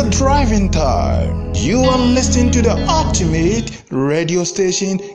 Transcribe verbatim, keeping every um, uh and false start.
your driving time. You are listening to the ultimate radio station